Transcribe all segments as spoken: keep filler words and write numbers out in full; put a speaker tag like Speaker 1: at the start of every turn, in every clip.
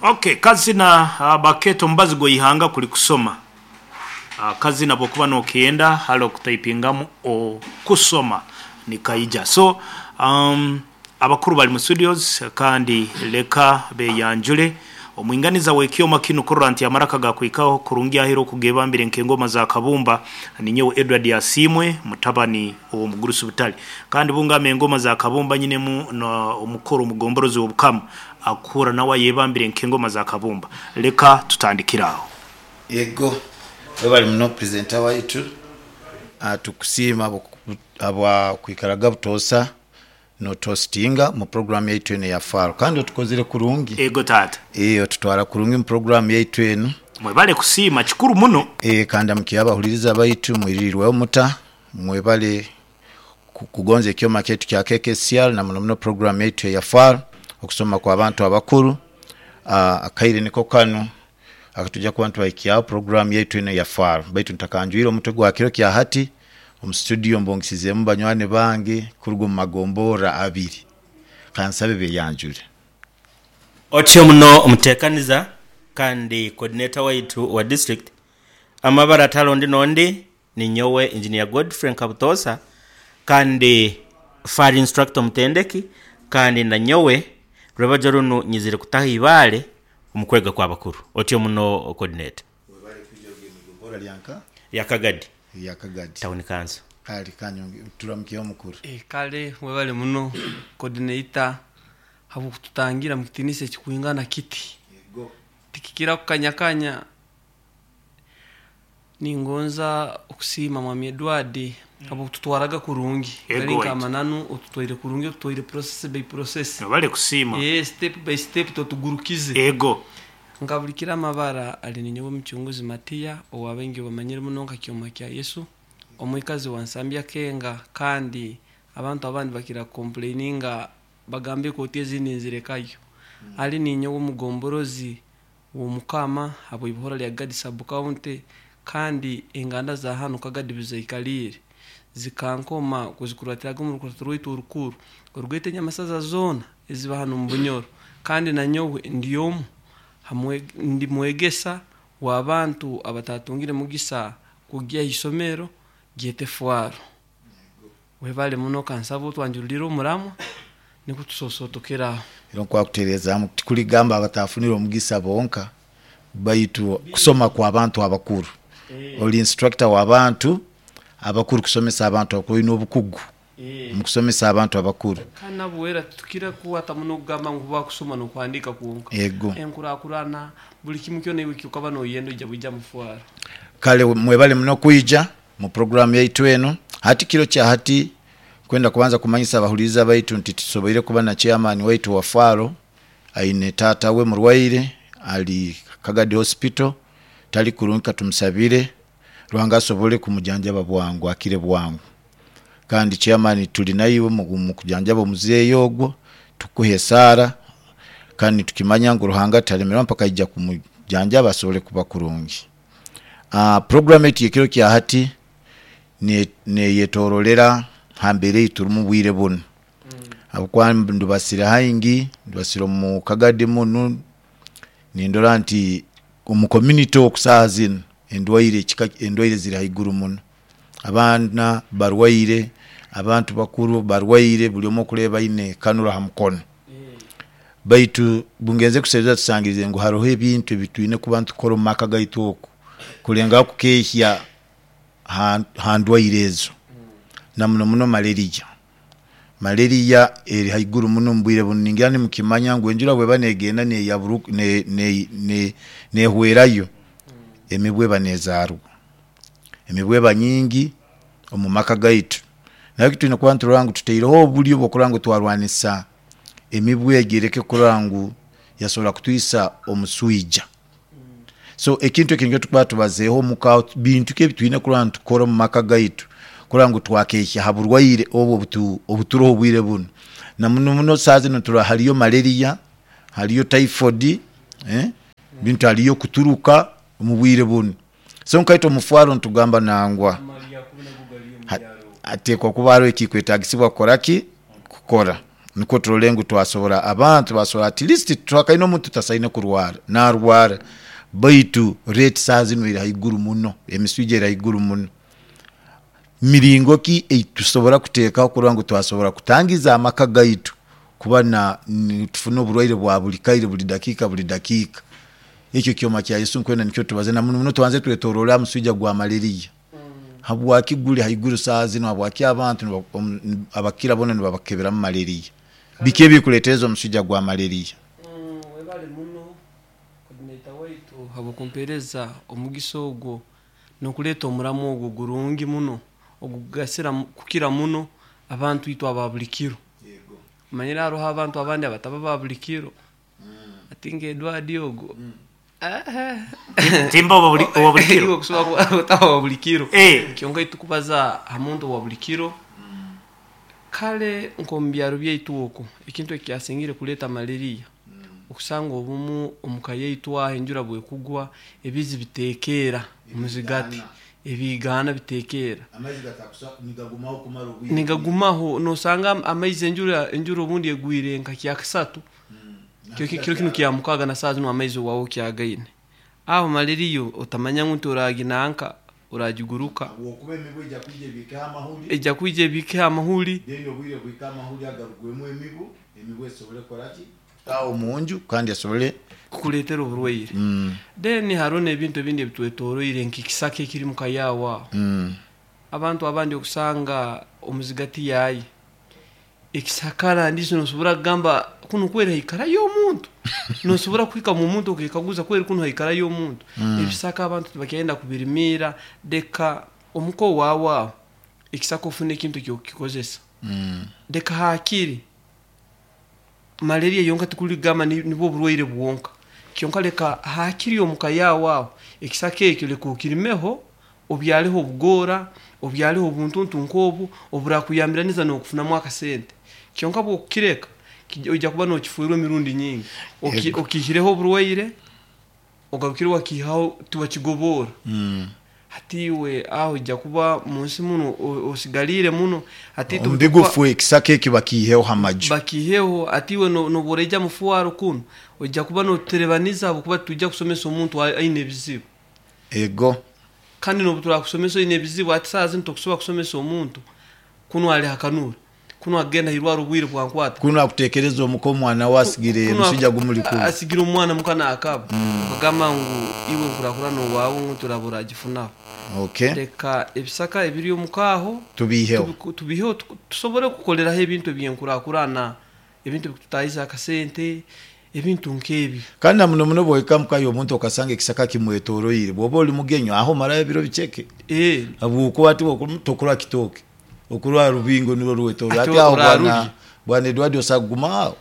Speaker 1: Okay, kazi na uh, baketo mbazi go ihanga kuli kusoma. Uh, kazi na bokuba no kienda halo kutaipingamu o kusoma ni kaija. So um abakuru bali mu studios kandi leka be yanjule omwinganiza wekyo makino koranti amaraka ga kwikaho kurungi ahero kugebambire nkengoma za kabumba ninyewe Edward Yasimwe mutabani uwo mugurusu butali kandi bungame ngoma za kabumba nyine mu no, umukoro mugomborozi w'obukamu akura nawa yebambire nkengoma za kabumba leka tutandikiraho.
Speaker 2: Yego bali muno presenter waitu atukusima abo kwikaraga butosa no tostinga mu program yaitu ene ya faro kandi tukozire kurungi
Speaker 1: ego tata
Speaker 2: iyo tutwara kurungi mu program yaitu ene
Speaker 1: mwebale kusima chikuru muno
Speaker 2: eh kandi mukiyaba huliriza baitu mwirirwe omuta mwebale kugonze kyo market kya K K C R na muno program yaitu ya faro okusoma kwa abantu abakuru akaire niko kanu akatujja ku bantu baikya program yaitu ene ya faro baitu ntakanjwira omutego akiro kya hati mu studio mbongisize mu banywane bange kurugo magombora abiri kansabe be yanjure
Speaker 3: otyo muno omutekaniza kandi coordinator waitu wa district amabara talondi nondi ni nyowe engineer Godfrey Kabutosa kandi fire instructor mtendeki kandi na nyowe Rebajorunu nyizire kutahibale umukwega kwa bakuru otyo muno coordinator
Speaker 2: webale kujoge migombora lyanka
Speaker 3: yakagadi
Speaker 2: yakagadi
Speaker 3: tawuni kanzo
Speaker 2: kali kanyonge turamkiye mukuru
Speaker 4: eh kale webale muno coordinator habu tutangira mukitinise kikuingana kiti yego tikikira kukanyakanya ningonza okusima mwami Edward habu tutwaraga kurungi bali kamananu ututwire kurungi ututwire process by process
Speaker 1: webale kusima
Speaker 4: eh step by step to tugurukize
Speaker 1: ego
Speaker 4: ngabulikira amabara ali ninyewe mchunguzi Matia owabengi bamanyire muno nka kyoma kya Yesu omwikazi wansambya kenga kandi abantu abandi bakira complaininga bagambe ko tiezi ninzire kayo mm. ali ninyo umugomborozi wo mukama abo ibihora lya Gadi sub county kandi inganda za hano kagadi bizayikalire zikankoma kuzikuratiraga mu rukuruto urukuru urwete nyamasaza zona eziba hano mbunyoro kandi na nyowe ndiyomu hamwe ndi mwegesa wabantu abatatungire mugisa kugiya isomero gete fuaro webale muno kansabo twanjulira umuramo niko tusosotokera
Speaker 2: iro kwa kutereza kuli gamba abatafunira omugisa bonka baitu kusoma kwa abantu abakuru e. Oli instructor wabantu abakuru kusomesa abantu akoyino obukugu e. Mukusomesa abantu abakuru
Speaker 4: kana buwera tukira kuwata muno gamba nguba kusoma no kwandika kuonka
Speaker 2: ego
Speaker 4: enkura kurana buli kimukyo ne wiki ukaba no yendo ija buja mufuara
Speaker 2: kale mwebale muno kuija mu program yaitu eno hati kilo cha hati kwenda kuanza kumanyisa abahuliza baitu ntitusoboire kuba na chairman waitu wa faro aine tata we murwaire ali Kagadi hospital tali kurunka tumusabire rwanga sobole kumujanja babwangu akire bwangu kandi chairman tuli nayiwe mu kujanja bo muzeyo yogwo tukuhesara kandi tukimanya ngo ruhanga talemera mpaka ijja kumujanja basobole kuba kurungi ah uh, program eti kiro kya hati ne ne yetorolera hambere iturumu bwire bun mm. abukwa ndubasira hayingi ndubasira mu Kagadi munu nindoranti mu community okusazin endwaire chika endwaire zira haiguru muno abana barwaire abantu bakuru barwaire buli omo kuleba ine kanura hamkono mm. baitu bungenze kuseza tusangirize ngo haroho ebintu bitwine kubantu koro maka gaitoko kulenga kukehya handwairezo mm. na muno muno malaria malaria eri haiguru muno mbwire buningane mukimanya ngo enjura bwe banegenda ne yaburuku ne ne ne ne hwerayo mm. emibwe banezaru emibwe banyingi omumaka gaitu na kitu ine kwantu rangu tuteireho bulyo bokurango twarwanisa emibwe egereke kurangu yasola kutwisa omuswija mm. so ekintu ekinyo tukwato bazeho muka bintu ke bitwine kurantu koro mumaka gaitu kurangu twakehya haburwaire obo butu obuturo bwire buno na muno muno saze no tura haliyo malaria haliyo typhoid eh bintu haliyo kuturuka mu bwire buno so nkaito mufwaro ntugamba nangwa ate kwa kubaro ekikwetagisibwa koraki kukora niko tulolengo twasobola abantu basobola at least twakaino muntu tasaine kurwara na rwara baitu rate sazi no ira iguru muno emiswije ira iguru muno miringo ki eitusobora kuteka okurango twasobora kutangiza amaka gaitu kuba na tufuna oburwaire bwa buli kaire buli dakika buli dakika ekyo kyoma kya Yesu nkwenda nikyo tubaze na muno muno twanze twetorola muswija gwa malaria habwaki guli haiguru sazi no habwaki abantu abakira bona nibabakebera mu malaria bike bikuletezo muswija gwa malaria
Speaker 4: webale muno coordinator waitu habukumpereza omugiso ogwo nokuleta omuramu ogwo gurungi muno ogugasira kukira muno abantu itu ababulikiro yego manyira aro abantu abandi abataba babulikiro atinge Edward yogo
Speaker 1: timba wabulikiro
Speaker 4: kuswa kwa wabulikiro eh kyonga itukubaza hamuntu wabulikiro kale nkombyaro byaitu oko ikintu ekyasengire kuleta malaria okusanga obumu omukaye itwa enjura bwe kugwa ebizi bitekera muzigati ebigana bitekera
Speaker 2: amaizi gatakusa nigagumaho kumara ubwi
Speaker 4: nigagumaho no sanga amaizi enjura enjura obundi egwire nka kya kasatu kyo kyo kino kya mukaga na sazi no amaizi wawo kyagaine aho malaria utamanya muntu uraginanka uragiguruka
Speaker 2: wokuba emibu ejja kuje bika amahuli
Speaker 4: ejja kuje bika amahuli
Speaker 2: deni obwire bika amahuli agarugwemu emibu emibu esobole koraki tawo munju kandi asobole
Speaker 4: kukuletera oburwaire mm. Then harone ebintu ebindi bitwetoroire nkikisake kiri mukayawa mm. Abantu abandi okusanga omuzigati yayi ekisakara ndizo nosobora gamba kuno kwera hikara yo muntu nosobora kwika mu muntu okikaguza kwera kuno hikara yo muntu mm. Ebisaka abantu tubakenda kubirimira deka omuko wawa ekisako fune kintu kyo kikozesa mm. Deka hakiri malaria yonka tukuli gama nibo burwaire bwonka kyonka leka hakiri omukaya wawo ekisake ekyo leko kirimeho obyaleho obugora obyaleho obuntuntu nkobu obura kuyambiraniza no kufuna mwaka sente kyonka bwo kireka ojja kuba no kifuiro mirundi nyingi okihireho oburwaire ogarukirwa kihaho tuba kigobora mm. Hatiwe aho ijja kuba munsi muno osigalire muno ati
Speaker 2: tumbigufu ekisake kibakiheho hamaju
Speaker 4: bakiheho atiwe no, no boreja mufuaro kuno ojja kuba no terebaniza abo kuba tujja kusomesa omuntu aine bizibu
Speaker 2: ego
Speaker 4: kandi no butura kusomesa aine bizibu ati sazi ntokusoba kusomesa omuntu kuno ali hakanura kuno agenda hirwaro bwire bwankwata
Speaker 2: kuno akutekereza omuko mwana wasigire musijja gumuliku
Speaker 4: asigire omwana mukana akaba kagama mm. Ngu iwe kurakura no wawo nguturabura gifuna
Speaker 2: okay
Speaker 4: reka ebisaka ebiri omukaho
Speaker 2: tubiheho
Speaker 4: tubiheho tusobore kukolera he bintu byenkurakurana ebintu bikutayiza akasente ebintu nkebi
Speaker 2: kandi muno muno boyeka mukayo omuntu okasanga ekisaka kimwetoroyire bobo oli mugenyo aho mara ebiro bicheke
Speaker 4: eh
Speaker 2: abuko ati okutokura kitoke okurwa rubingo niro ruwetoro ati aho bwana bwana Edward osagumao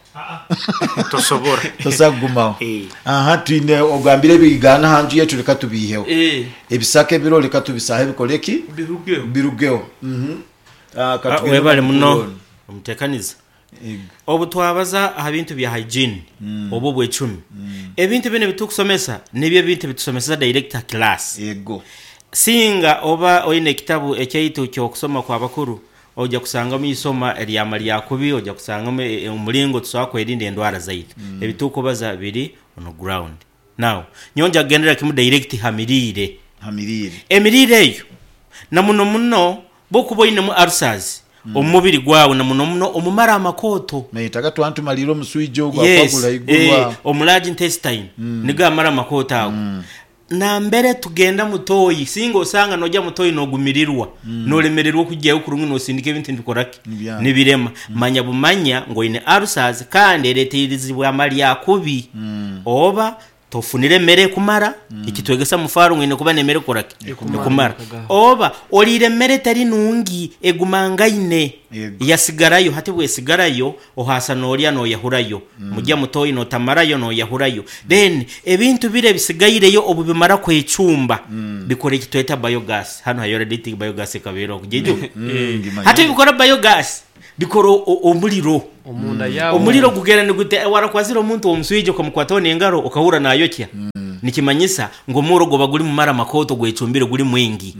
Speaker 1: tosobora
Speaker 2: tosagumao aha twine ogambire bigana hanju yetu leka tubiheho
Speaker 4: eh
Speaker 2: ebisake biro leka tubisahe bikoleki
Speaker 4: birugeo
Speaker 2: birugeo mhm
Speaker 3: ah katugere bale muno umutekaniza obu twabaza abintu bya hygiene mm. Obo bwe icumi mm. Ebintu bine bitukusomesa nibyo bintu bitusomesa director class
Speaker 2: yego
Speaker 3: singa oba oyine kitabu ekyaitu kyo kusoma kwa bakuru ojja kusanga mu isoma eryamali yakubi ojja kusanga mu mulingo tusako edinde endwara zaidi mm. Ebitukubaza biri on ground now nyonja gendera kimu direct hamirire
Speaker 2: hamirire
Speaker 3: emirire eyo na muno muno bokuboyine mu ulcers mm. Omubiri gwawo na muno muno omumara amakoto
Speaker 2: nayitaga twantu maliro muswijo gwa kwagula igurwa
Speaker 3: eh, omulaji intestine mm. Niga amara amakoto awo mm. Na mbere tugenda mutoyi singo osanga nojja mutoyi no gumirirwa mm. No lemererwa kujyayo kurungu no sindike ibintu bikoraki nibirema mm. Manya bumanya ngo ine ulcers kandi ereterizibwa amali yakubi mm. Oba tofunire mere kumara mm. Ikitwegesa mufaro ngine kuba nemere koraki kumara oba olire mere tari nungi egumangaine yasigarayo hati bwe sigarayo ohasa no lya no yahurayo mm. Mujya mutoyi no tamarayo no yahurayo mm. Then ebintu bire bisigayireyo obubimara kwe icumba mm. Bikore kitweta biogas hano hayore biogas kabero kujejo mm. Hati bikora biogas bikoro omuliro
Speaker 4: omunda yawo
Speaker 3: omuliro gugera ni gute warakwazira omuntu omuswije ko mukwatone engaro okahura nayo kya mm. Nikimanyisa ngo murogo baguli mu mara makoto gwecumbire guli mwingi mm.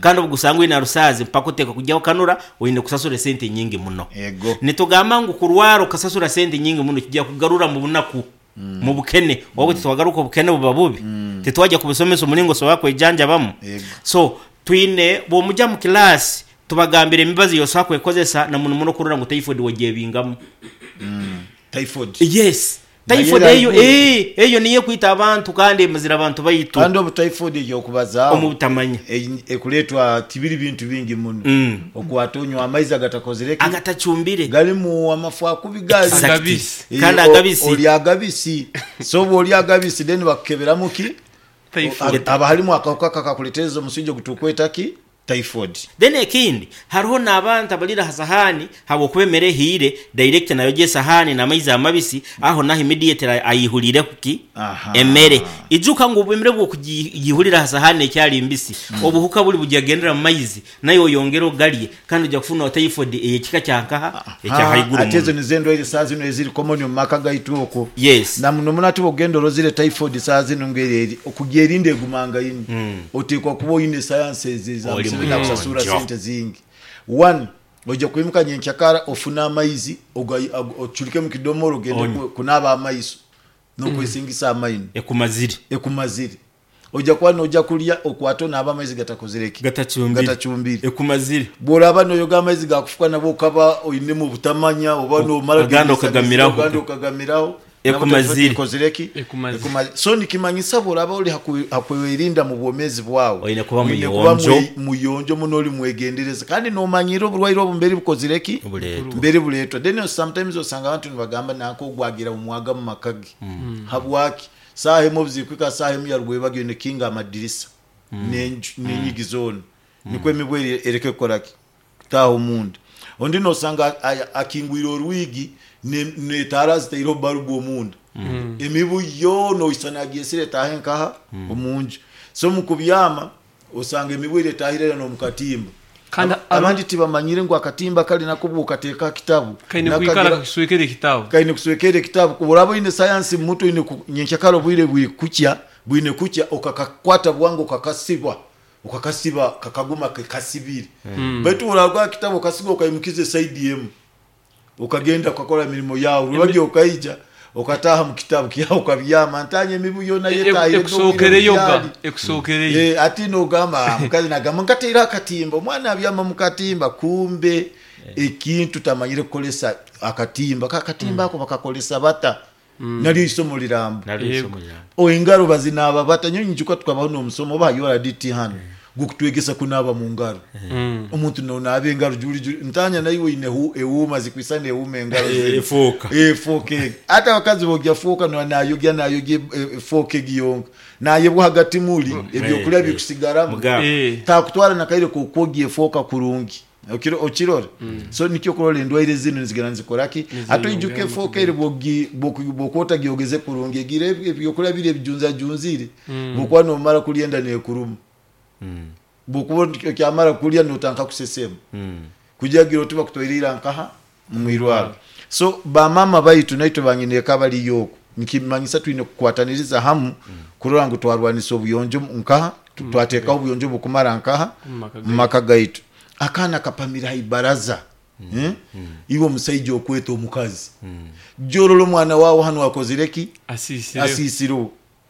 Speaker 3: kandi obugusanga ina rusazi mpaka uteka kujyaho kanura winde kusasura sente nyingi muno
Speaker 2: Ego.
Speaker 3: nitugamba ngo kurwaro kasasura sente nyingi muno kijya kugarura mu bunaku mm. mu bukene wowe twagaruka ubukene buba bubi mm. titwajya kubisomesa umulingo so wako ijanja bamo
Speaker 2: Ego.
Speaker 3: so twine bo mujya mu class tubagambira imibazi yose akwe kozesa na muntu muno kurura ngo typhoid wagiye bingamo
Speaker 2: mm. typhoid
Speaker 3: yes typhoid eyo eh eyo niye kwita abantu kandi muzira abantu bayitu
Speaker 2: kandi obu typhoid yo kubaza
Speaker 3: omutamanya
Speaker 2: ekuletwa tibiri bintu bingi muno
Speaker 3: mm.
Speaker 2: okwatonywa amaizi agatakozereki
Speaker 3: agatachumbire
Speaker 2: gali mu amafu akubigazi
Speaker 4: agabisi
Speaker 3: kandi agabisi
Speaker 2: oli agabisi so oli agabisi then bakebera muki
Speaker 4: typhoid
Speaker 2: aba halimu akakuka kakakuletezo musije gutukweta ki typhoid
Speaker 3: then ekindi hariho nabantu abalira hasahani habo kubemere hire direct nayo je sahani na maizi amabisi aho naho immediate ayihulire kuki emere ijuka ngo ubemere bwo kugihulira hasahani cyari imbisi mm. obuhuka buli bujagendera mu maizi nayo yongero galiye kandi ujya kufuna typhoid ekika cyankaha ekya haiguru
Speaker 2: atezo nizendo ile sazi no eziri common mu makaga ituko
Speaker 3: yes
Speaker 2: na muno munati bogendo rozire typhoid sazi no ngereri okugerinde gumanga yini mm. otekwa kubo ine sciences za na kusasura sente zingi one oje kwimuka nyenkyakara ofuna amaizi ochulike mu kidomoro gende kunaba amaiso no kwesingisa amaini
Speaker 3: ekumaziri
Speaker 2: ekumaziri oja kwa noja kulia okwato naba amaizi gatakozereki
Speaker 3: gatachumbiri
Speaker 2: gatachumbiri
Speaker 3: ekumaziri
Speaker 2: bora bano yoga amaizi gakufuka nabo kaba oyine mu butamanya obano mara
Speaker 3: gando kagamiraho
Speaker 2: gando kagamiraho
Speaker 3: ekumaziri
Speaker 2: kozereki ekumaziri so nikimanyisa boraba oli hakwewirinda mu bwomezi bwawe
Speaker 3: oyine kuba muyonjo
Speaker 2: muyonjo munoli mwegendereza kandi no manyiro bulwairo bumberi bukozereki mbere buletwa then sometimes osanga abantu nibagamba nako gwagira umwaga mu makagi mm. habwaki sahe mu bzikwika sahe mu yarwe bagene kinga amadirisa mm. nenyigizone mm. nikwe mibwere ereke koraki taho mundu ondi no sanga akingwiro ruigi ne ne tarazi tairo barugo mundu mm. emibu yono isanagiesire tahenkaha mm. omunju so mukubyama osanga emibwere tahirera no mukatimba kandi abandi tibamanyire ngo akatimba kali nakubuka teka kitabu
Speaker 4: kaine kwikara kuswekere kitabu
Speaker 2: kaine kuswekere kitabu kuburabo ine science mutu ine nyenkyakaro bwire bwi kuchya bwine kuchya okakakwata bwango kakasibwa ukakasiba kakaguma kakasibiri mm. betu uragwa kitabu kasigo ukayimukize side yemu ukagenda ukakora mirimo yawo urubagi ukaija ukataha mu kitabu kiyaho ukabyama ntanye mibu yona yetaye
Speaker 4: ekusokere yoga ekusokere
Speaker 2: eh ati no gama mukazi nagama ngatira katimba mwana abyama mukatimba kumbe ekintu tamanyire kolesa akatimba kakatimba ko bakakolesa bata nali isomo lirambo
Speaker 3: nali isomo lirambo
Speaker 2: oingaro bazinaba bata nyinyi chuka tukabaho no musomo bayora diti hano gukutwegesa kunaba mu ngaro mm. umuntu no nabe ngaro juri juri ntanya nayo ine hu euma zikwisane eume ngaro
Speaker 3: efoka
Speaker 2: efoke ata wakazi bogya foka no nayo gya nayo ge efoke giyonga naye bwo hagati muri ebyo kulya bikusigaramo ta kutwara nakaire ko kogiye foka kurungi okiro okirora mm. so nikyo kurole ndwaire zino nzigana nzikoraki ato ijuke foka ere bogi bokota giogeze kurungi gire ebyo kulya bire bijunza junzire mm. bokwa no mara kulienda ne kurumu Mm. bukubo kyamara kulia notanka kusesema mm. kujagiro tuba kutoirira nkaha mwirwaro mm. so ba mama baitu naito bangine kabali yoko nikimanyisa twine kukwataniriza hamu mm. kurora ngo twarwanisa obuyonjo nkaha twateka mm. obuyonjo bukumara nkaha makagaitu akana kapamira ibaraza mm. eh mm. iwo musaijo okweto mukazi mm. jorolo mwana wawo hanu wakozireki
Speaker 4: asisiro
Speaker 2: asisiro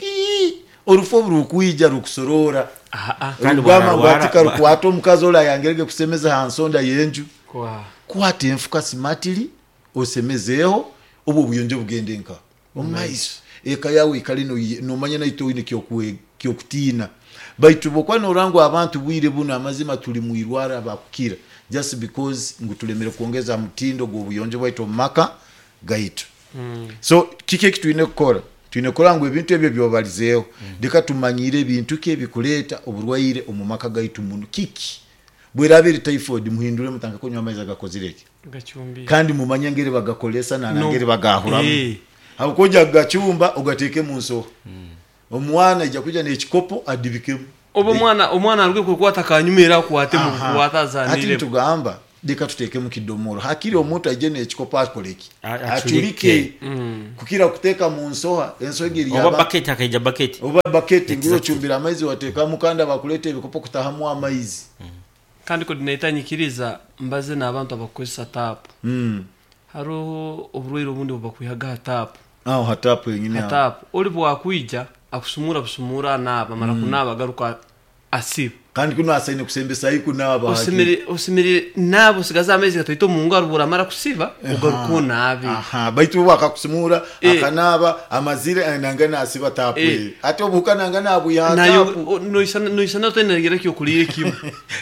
Speaker 2: orufo rukuija rukusorora
Speaker 3: aha
Speaker 2: kandi bwama bwatika rukwato mukazi ola yangerege kusemeza hansonda yenju
Speaker 4: kwa
Speaker 2: kwate enfuka simatiri osemezeho obo buyonjo bugendenka omaiso eka yawe ikalino no manya naito ine kyokuwe kyokutina baitu bokwa no rango abantu bwire buna amazima tuli muirwara bakukira just because ngutulemere kuongeza mtindo go buyonjo bwaito maka gaitu mm. so kike kitu ine kukora tunekorangwe ebintu ebyo byobalizeho mm. deka tumanyire ebintu ke bikuleta oburwaire omumaka gaitu muno kiki bwerabiri typhoid muhindure mutanga konywa amaizi agakozireke
Speaker 4: gachumbira
Speaker 2: kandi mumanya ngere bagakolesa na no. ngere bagahuramu hey. Hakoja gachumba ugateke munso mm. omwana ija kuja n'ekikopo adibikemu
Speaker 4: obo mwana omwana alwe kukwata kanyumira kwate mu kwata zanire
Speaker 2: ati tugamba deka tuteke mu kidomoro hakiri omuntu ajene ekikopo akoleki
Speaker 3: achulike
Speaker 2: kukira kuteka mu nsoha ensogeri
Speaker 3: yaba oba bucket akaija bucket
Speaker 2: oba bucket ngiro chumbira amaizi wateka mukanda bakulete ebikopo kutahamu amaizi
Speaker 4: kandi coordinator nyikiriza mbaze n'abantu abakozesa tap
Speaker 2: mm
Speaker 4: haro oburwire obundi bakwihaga tap
Speaker 2: aho hatapu yenyine
Speaker 4: tap oli bwakwija akusumura busumura naba mara kunaba garuka asiba
Speaker 2: kandi kuno asaine kusembesa yiku naba
Speaker 4: usimiri usimiri nabo sigaza amezi gatoito mungu arubura mara kusiba ugaruko nabi
Speaker 2: aha baitu bakakusumura akanaba amazire nangana asiba tapu ate obuka nangana abuya
Speaker 4: nayo no isana no isana tenegera kyo kulire kimwe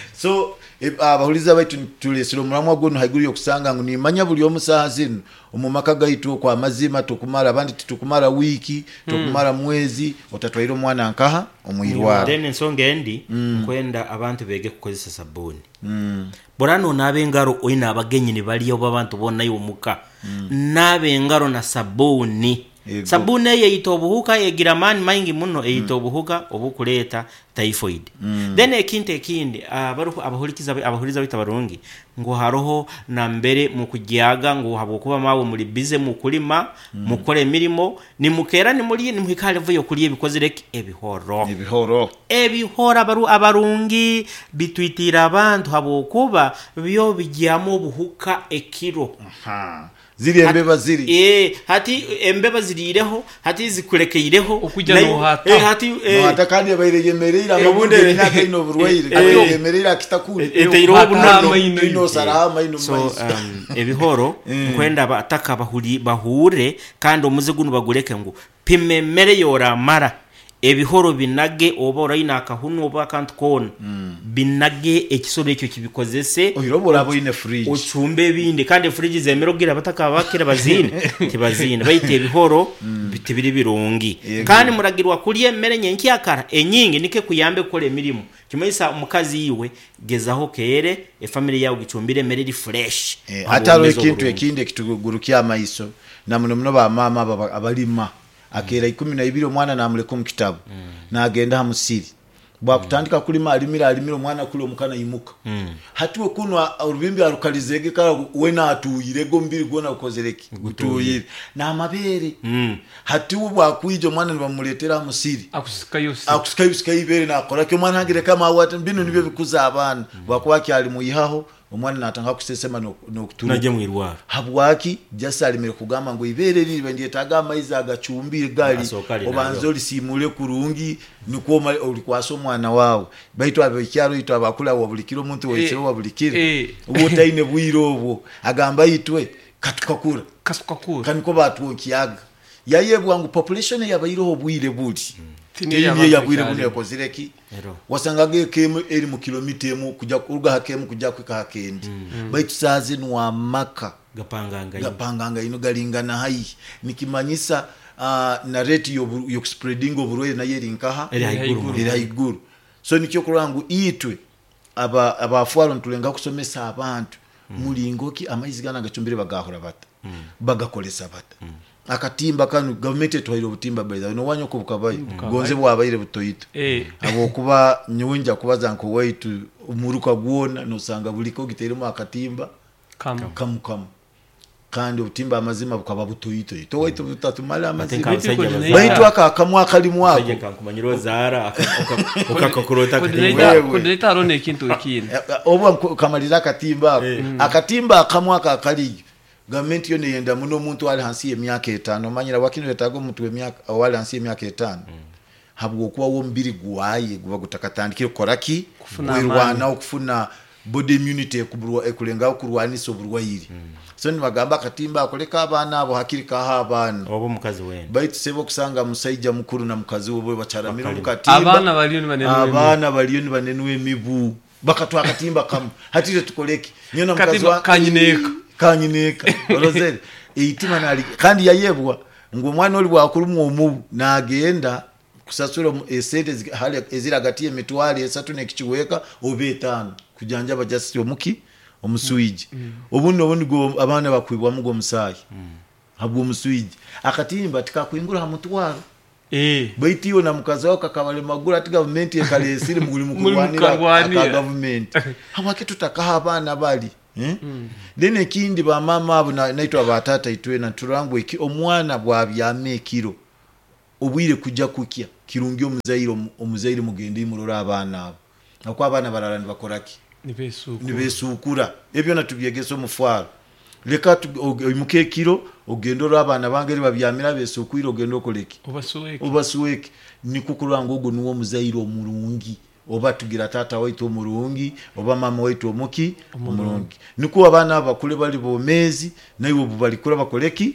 Speaker 2: so abahuliza baitu tulesiro mulamwa gono haiguri yokusanga ngo nimanya buli omusaha zino omumaka gaitu kwa mazima tukumara abandi tukumara wiki tukumara mwezi otatwaira omwana nkaha omwirwara
Speaker 3: then ensonga endi kwenda abantu bege kukozesa sabuni
Speaker 2: mm
Speaker 3: borano nabe ngaro oina abagenyi ne bali oba abantu bonna yomuka nabe ngaro na sabuni sabuni yeyito obuhuka yegira mani maingi muno eyito obuhuka obukuleta typhoid then ekinte kindi abaruko abahulikiza abahuliza bitabarungi ngo haroho na mbere mu kugiyaga ngo habo kuba mawe muri bize mu kulima mukore mirimo ni mukera ni muri ni muhikale vuyo kuri ebikozereki ebihoro
Speaker 2: ebihoro
Speaker 3: ebihora baru abarungi bitwitira abantu habo kuba byo bijyamo obuhuka ekiro
Speaker 2: aha ziri embeba ziri
Speaker 3: eh hati embeba zirireho hati zikurekeireho
Speaker 4: okujya no hata
Speaker 3: eh hati
Speaker 2: no hata kandi abayiregemerera amabundi naka ino burwaire abayiregemerera kitakuri
Speaker 3: eteiroho bunama
Speaker 2: ino sarama ino
Speaker 3: so um, ebihoro kwenda bataka bahuri bahure kandi omuzeguno bagureke ngo pimemere yora mara ebihoro binage oba orayina akahuno oba kantu kona binage ekisoro ekyo kibikozese
Speaker 2: oyirobora abo ine fridge
Speaker 3: ochumbe bindi kandi fridge zemero gira bataka bakira bazine tibazine bayite ebihoro bitibiri birungi kandi muragirwa kuri emere nyenki yakara enyingi nike kuyambe kole mirimo kimayisa umukazi yiwe gezaho kere e family yawe gicumbire mere fresh
Speaker 2: ataro ekintu ekinde kitugurukia amaiso na muno muno ba mama abalima akera ikumi na ibiri omwana namuleko mu kitabu mm. na agenda hamusiri bwa kutandika mm. kulima alimira alimira omwana kule omukana yimuka mm. hatuwe kuno urubimbi arukalizege kala wena atuyire gombiri gona ukozereki gutuyire na amabere
Speaker 3: mm.
Speaker 2: hatuwe bwa kuije omwana nibamuletera hamusiri
Speaker 4: akusikayosi
Speaker 2: akusikayosi ibere na akora ke omwana hangire kama awata bino nibyo bikuza abana mm. bwa kwaki ali muyihaho omwana natanga kusesema no nokuturu
Speaker 3: naje mwirwara
Speaker 2: habwaki jasa alimire kugamba ngo ibere liri bendiye tagama iza agachumbire gali obanzoli simule kurungi niko ulikwasa omwana wawe baitu abekyaro ito abakula wabulikiro muntu wechero wabulikiro ubutaine bwirobo agamba itwe katukakura
Speaker 4: kasukakura
Speaker 2: kaniko batu kiyaga yayebwa ngo population yabayiroho bwire buli tiniye yabwire bune yakozireki wasangage kemu eri mu kilomita emu kujya kuruga hakemu kujya kwika hakendi mm. baitu saze nwa maka
Speaker 3: gapanganga
Speaker 2: gapanganga ino galingana hayi nikimanyisa uh, na rate yo yo spreading oburwe na yeri nkaha eri haiguru so nikyo kurangu itwe aba abafwaro ntulenga kusomesa abantu mm. mulingoki amazigana gacumbire bagahora bata mm. bagakolesa bata mm. akatimba kanu government etwaire obutimba by the no wanyo kubukabaye gonze bwabayire butoyito
Speaker 4: eh
Speaker 2: abo kuba nyunja kubaza nko waitu umuruka guona no sanga buliko giteremo akatimba
Speaker 4: kamu
Speaker 2: kamu kamu kandi obutimba amazima bukaba butoyito to waitu butatumala amazima baitu aka kamwa kalimu wako
Speaker 3: aje kankumanyiro zara ukakokorota
Speaker 4: kudeta arone kintu ikini
Speaker 2: obo kamaliza akatimba akatimba akamwa kakali government yo neyenda muno muntu wali hansi emyaka etano manyira wakino letago muntu emyaka wali hansi emyaka etano mm. habwo kuba wo mbiri guaye guba gutakatandikire koraki wirwana okufuna body immunity ekuburwa ekulenga okurwanisa oburwairi mm. so ni bagamba katimba akoleka abana abo hakiri ka abana
Speaker 3: obo mukazi wene
Speaker 2: baitu sebo kusanga musaija mukuru na mukazi obo bacharamira mukatimba
Speaker 4: abana baliyo ni banenu
Speaker 2: abana baliyo ni banenu emibu bakatwa katimba kam hatire tukoleki nyona mukazi wa
Speaker 4: kanyineka
Speaker 2: kanyineka orozere eitima nali kandi yayebwa ngo mwana oli bwakulumwa omubu nagenda kusasura esente hali ezira gati emitwali esatu nekichiweka obetano kujanja bajasi omuki omusuiji mm. obuno obundi go abana bakwibwa mugo musayi mm. habwo omusuiji akatimba tikakwingura hamutwalo
Speaker 4: eh
Speaker 2: baitiyo na mukazi wako kakabale magura ati government ekale esiri muguli mukulwanira aka government habwa kitu takaha abana bali eh mm. Then ekindi ba mama abo naitwa batata itwena turangu iki omwana bwabyame kiro obwire kujja kukya kirungi omuzairo omuzairo mugendi mulora abana abo akwa abana bararani bakoraki
Speaker 4: nibesuku
Speaker 2: nibesukura ebyo natubyegeso mufwaro leka omuke kiro ogendo rabana bangeri babyamira besukwira ogendo okoleki
Speaker 4: obasuweke
Speaker 2: obasuweke nikukulanga ogo nuwo muzairo omurungi oba tugira tata waitu omurungi oba mama waitu omuki omurungi nikuwa abana abakule bali bomezi naiwo bubalikura bakoleki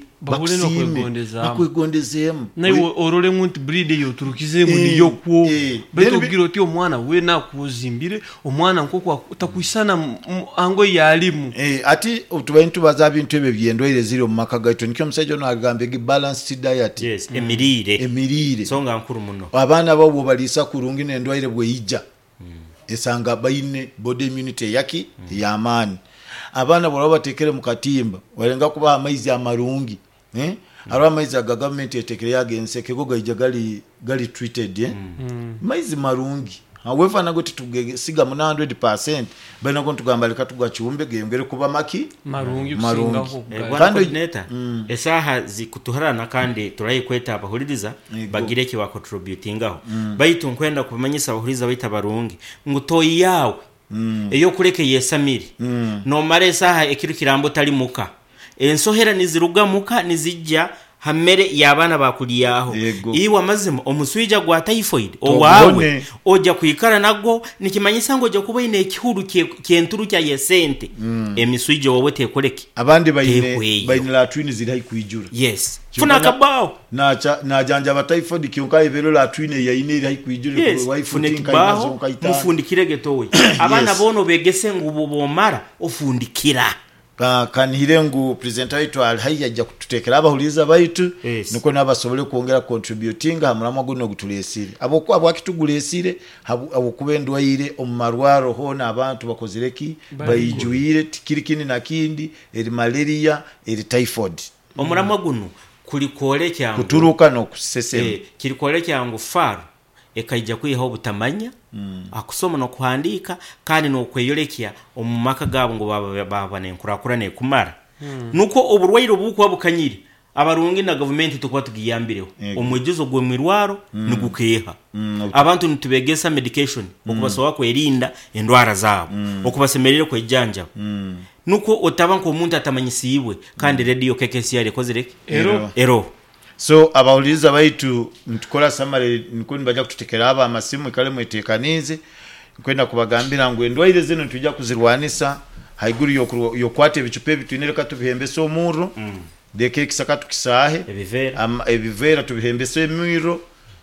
Speaker 2: bakwegondezemu
Speaker 4: naiwo orole muntu breed yo turukizemu e, niyo kwo e, beto giro ti omwana we na kuzimbire omwana nkoko takuisana ango yalimu
Speaker 2: eh ati utubantu bazabintu ebe byendwire ziri mu maka gaito nikyo musajo no agambe gi balanced diet
Speaker 3: yes mm. emirire
Speaker 2: emirire
Speaker 3: songa nkuru muno
Speaker 2: abana babo balisa kurungi nendwire bweija mm. esanga bayine body immunity yaki mm. ya amani abana bolo batekere mu katimba walenga kuba amaizi amarungi eh mm. arwa amaizi aga government yetekere yagense kego gaija gali gali treated eh mm. maizi marungi awefa nago titugesiga mu one hundred percent bana ko tugamba leka tugachumbe gengere kuba maki
Speaker 4: marungi
Speaker 2: marungi
Speaker 3: kandi coordinator mm. esaha zikutuharana kandi turayikweta abahuririza bagireke wa contributing aho mm. bayitu nkwenda kumanyisa abahuririza bayita barungi ngutoyi yawe mm. eyo kureke yesamiri mm. no mare saha ekiru kirambo tali muka ensohera niziruga muka nizijja hamere yabana bakuliyaho iwa mazima omuswija gwa typhoid owawe oja kuikara nago nikimanyisa ngo oja kuba ine ekihuru kyenturu kya yesente mm. emiswija wowe tekoleki
Speaker 2: abandi bayine bayine la twin ziri kwijura
Speaker 3: yes funa kabao
Speaker 2: na cha na janja ba typhoid kyonka ibero la twin ya ine iri kwijura
Speaker 3: yes.
Speaker 2: wife
Speaker 3: tinka mufundikire getowe abana yes. bono begese ngubo bomara ofundikira
Speaker 2: ka kanhirengu presenter wetu alhayya kututekera abahuliza baitu yes. Nuko nabasobole kuongera contributing hamulama guno gutulesire abo kwa bwakitugulesire abo kubendwa ile omumarwaro hona abantu bakozireki bayijuire tikirikini nakindi eri malaria eri typhoid
Speaker 3: omulama guno kulikole kyangu
Speaker 2: kuturuka no kusesema
Speaker 3: eh kilikole kyangu faru ekaija kwiha obutamanya mm. akusoma no kuhandika kandi no kweyolekya omumaka gabo ngo baba baba nenkura ne kumara mm. nuko oburwairo buko bukanyiri abarungi na government tukwa tugiyambireho omwejezo gwe mirwaro mm. nigukeha mm. abantu nitubegesa medication mm. okubasowa kwerinda endwara zabo mm. okubasemerere kwejanja mm. nuko otabanko omuntu atamanyisiibwe kandi mm. radio kekesi yale kozireke
Speaker 2: ero
Speaker 3: ero
Speaker 2: so abauliza baitu ntukola samare nikoni baja kututekera aba amasimu ikale mwetekanize kwenda kubagambira ngo endwaire zeno tujja kuzirwanisa haiguru yokwate bicupe bitwineleka tubihembese omuro mm. deke kisakatu kisahe
Speaker 3: ebivera
Speaker 2: am ebivera tubihembese emiro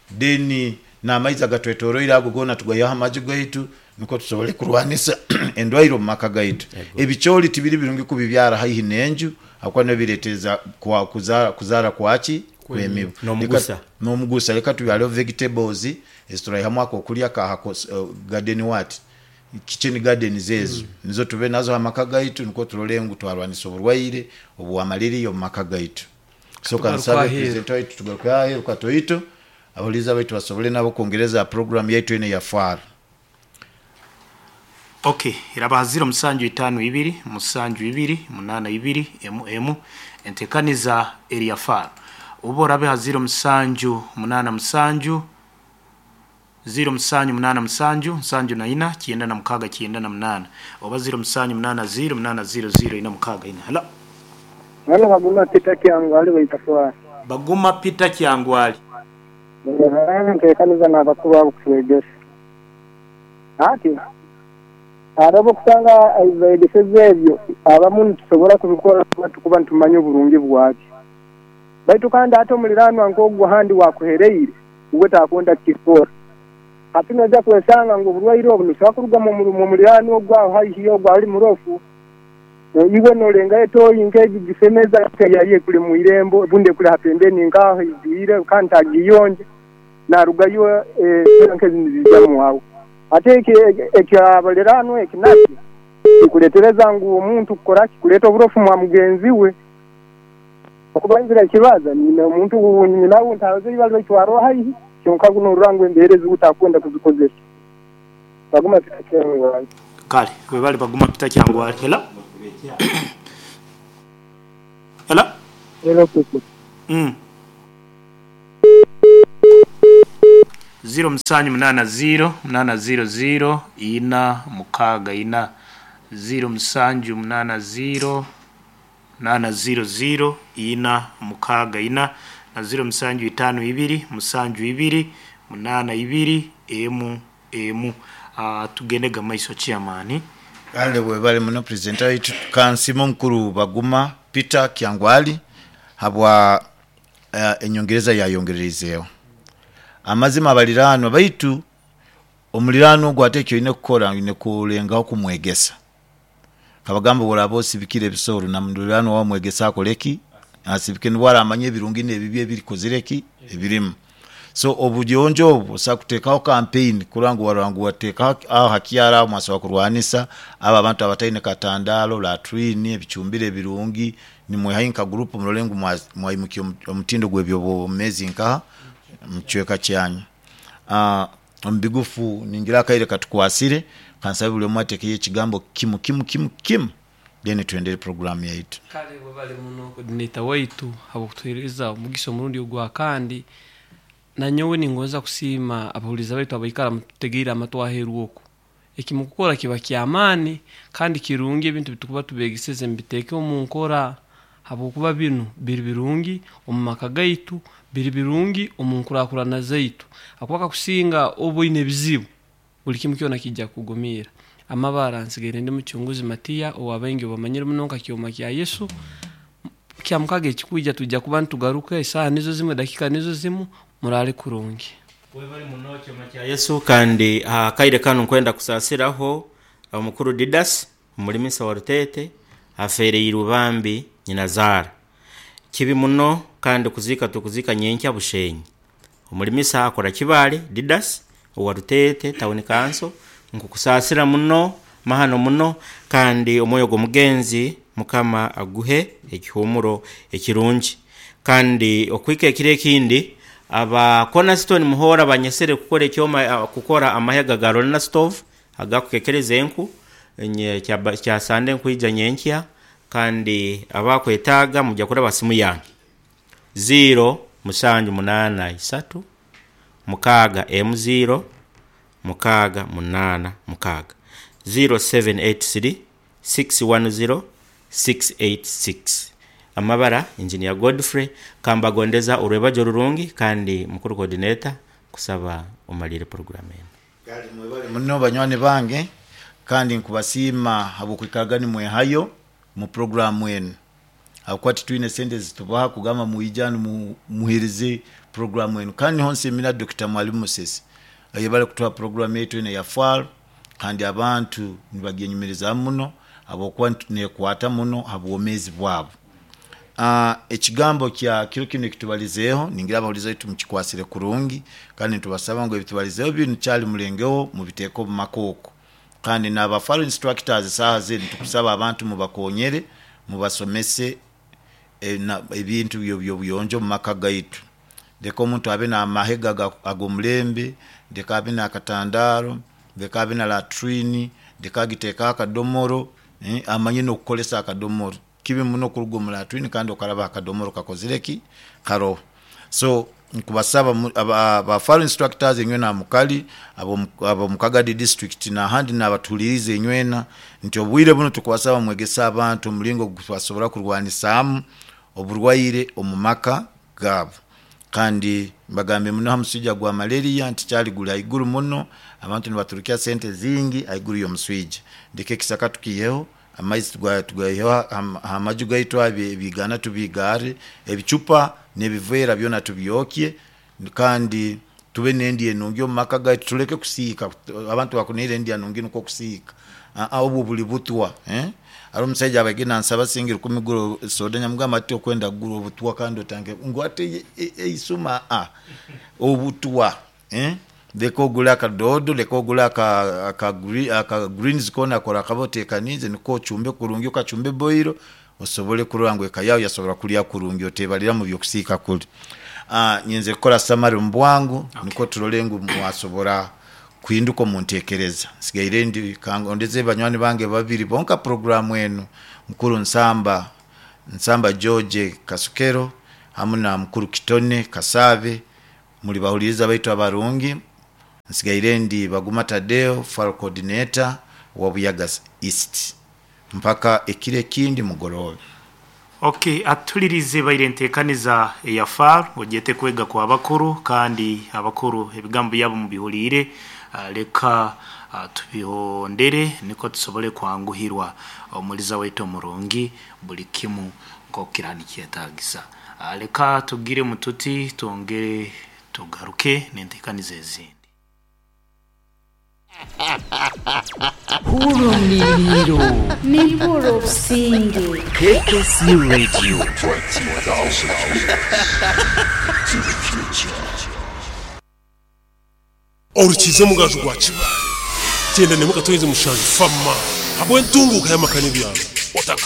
Speaker 2: deni na maiza gatwetoroira agogona tugaya hamaji gaitu nuko tusobole kurwanisa endwaire mu maka gaitu ebicholi tibiri birungi kubibyara haihi nenju akwa no bireteza kwa kuzara kuzara kwachi kwemibu
Speaker 3: no mugusa
Speaker 2: no mugusa leka tuyalo vegetables estora hamwako kulia ka hako uh, garden what kitchen garden zezo mm. nizo tube nazo amaka gaitu niko tulolengu twalwanisa oburwaire obu amaliri yo maka gaitu so kansabe presenter wetu tugaruka he ukatoito abuliza wetu basobole nabo kongereza program yaitu ene ya far
Speaker 1: okay irabazira musanju itanu ibiri musanju ibiri munana ibiri mm entekaniza area far ubora be haziro musanju munana musanju zero musanju munana musanju musanju na ina kienda na mukaga kienda na munana oba zero musanju munana zero munana zero zero ina mukaga ina hala
Speaker 5: hala baguma pita kyangwali bayitafwa
Speaker 1: baguma pita kyangwali
Speaker 5: entekaniza na bakuba kukwegesa ati arabo kusanga aizayedesezebyo abamuntu tusobora kubikora tukuba ntumanye burungi bwaki baitu kandi ato mulirano angogwa handi wakuhereire ubwo takonda kifora atino za kwesanga ngo burwaire obunusa kuruga mu mulirano ogwa hayiyo gwa ali murofu iwe no lenga eto ingeji gisemeza yaye kule mu irembo bunde kule hapembeni ngaho izire kandi agiyonje na rugayo eh nkezi nizijamu wawo ateke ekyabalirano ekinati kuletereza ngo umuntu ukora kuleta uburofu mwa mugenzi we okubanzira kibaza ni umuntu nyinawo ntazo ibalo itwaro hayi cyonka guno rurango embereze utakwenda kuzikozesha baguma pita cyangwa
Speaker 1: kale we bali baguma pita cyangwa hela Hello?
Speaker 5: Hello, people.
Speaker 1: Mm. zero musanju munana zero munana zero zero ina mukaga ina zero musanju munana zero munana zero zero ina mukaga ina na zero musanju itanu ibiri musanju ibiri munana ibiri emu emu. Uh, tugenega maiso chairman
Speaker 2: ale bwe bali muno presenter wetu kansimo mkuru baguma Peter Kyangwali habwa uh, enyongereza yayongerezeo amazima abalirano baitu omulirano gwatekyo ine kukola ine kulenga okumwegesa kabagamba bola bosi bikire bisoro na mulirano wa mwegesa akoleki asibike ndwara amanye birungi ne bibye biri kozireki ebirimu. So obujonjo obu sakutekaho campaign kurangu warangu wateka aho hakiara mwaso kurwanisa aba abantu abataine katandalo la twini ebichumbire birungi ni mwehainka group mulolengu mwayimuki omutindo gwebyo bomezi nka mchweka cyanya ah mbigufu ningira kaire katukwasire kansabe bule mwatekeye kigambo kimu kimu kimu kimu deni tuendele program yaitu
Speaker 4: kale bale muno coordinator waitu habukutwiriza umugiso murundi ugwa kandi na nyowe ningoza kusima abahuliza baitu abayikara mutegira amatwaheru uko ekimukukora kiba kyamani kandi kirungi ibintu bitukuba tubegiseze mbiteke mu nkora habukuba binu biri birungi omumaka gaitu biri birungi omunkura na zaitu akwaka kusinga oboine bizibu buli kimu kyona kijja kugumira amabara nsigere ndi mucyunguzi Matiya owabengi bamanyira munonka kyoma kya Yesu kyamukage kikuija tujja kubantu tugaruka isaha nizo zimwe dakika nizo zimu murali kurungi
Speaker 3: webali muno kyoma kya Yesu kandi akaire kanu kwenda kusasiraho omukuru Didas mulimisa wa Rutete afere irubambi nyinazara kibi muno kandi kuzika tukuzika nyenkya bushenyi umulimisa akora kibale Didas wa Rutete tawuni kanso nkukusasira muno mahano muno kandi omoyo go mugenzi mukama aguhe ekihumuro ekirungi kandi okwike kire kindi aba Cornerstone muhora banyesere kukora cyoma kukora amahega garo na stove agakukekereze enku nye cya sande nkuija nyenkya kandi abakwetaga mujya kuri basimu yange zero musanju munana isatu mukaga m zero mukaga munana mukaga zero seven eight three six one zero six eight six. Amabara engineer Godfrey kamba gondeza urwebajo rurungi kandi mukuru coordinator kusaba umalire program eno
Speaker 2: gali mwebale muno banywane bange kandi nkubasima habukwikagani mwe hayo mu program eno akwati twine sente zitubaha kugama muijanu mu, muhirize program eno kandi honse mina Doctor Mwalimu Moses ayebale kutoa program yetu ene ya fall kandi abantu nibagenyumiriza muno abokwa ne kwata muno abomezi bwabo. Ah uh, ekigambo kya kiro kino kitubalizeho ningira abahuliza itu mchikwasire kurungi kandi tubasaba ngo bitubalizeho bintu cyali mulengeho mu biteko makoko kandi naba fall instructors saha zeni tukusaba abantu mubakonyere mubasomese e, na ebintu byo byo buyonjo mu makaga itu deko muntu abe na mahega agomulembe deka abe na katandaro deka abe na latrine deka giteka akadomoro eh, amanye no kukolesa akadomoro kibi muno kurugumula twini kandi okaraba akadomoro kakozireki karo. So nkubasaba aba fall instructors enywena mukali abo abo mukagadi district na handi na batulize enywena nti obwire buno tukubasaba mwegesa abantu mulingo gufasobora kurwanisamu oburwaire omumaka gabo kandi bagambe muno hamusija gwa malaria nti cyali gula iguru muno abantu nibaturukia sente zingi aiguru yo muswije ndike kisaka tukiyeho amaizi tugwa tugayeho amaju gaitwa bigana tubigare ebicupa nebivera byona tubiyokye kandi tube nendi enungyo maka gaitu tuleke kusika abantu bakunire ndi anungi nuko kusika abo buli butwa eh aro musaija abagina nsaba singira kumiguro sodanya mugama ati okwenda guru butwa kandi otange ngwate eisuma a obutwa eh deko gula ka dodo leko gula ka ka green ka greens kona kora kabote kanize niko chumbe kurungi ka chumbe boiro osobole kurangwe kayawo yasobora kulia kurungi otebalira mu byokusika kuli ah nyenze kola samari mbwangu niko tulolengu mwasobora kuinduko muntekereza sigaire ndi kangondeze banywani bange babiri bonka programu eno mkuru Nsamba Nsamba George Kasukero hamuna mkuru Kitone Kasave muri bahuliriza baitu abarungi nsigaire ndi Baguma Tadeo Faro coordinator wa Buyaga East mpaka ekire kindi mugorobe.
Speaker 1: Okay, atulirize bairentekaniza ya Faro ogete kwega kwa abakuru kandi abakuru ebigambo yabo mu bihulire uh, leka uh, tubihondere niko tusobole kwanguhirwa omuliza wetu murungi buli kimu ngo kirani kyetagisa. Uh, leka tugire mututi tongere tugaruke nentekanize ezindi.
Speaker 6: Huru Niliro
Speaker 7: Niliro Singe
Speaker 6: K K C Radio
Speaker 8: Oruchizo mugazo gwachi Tenda nemuka toyeze mushaje fama Habwe ntungu kaya makani byabo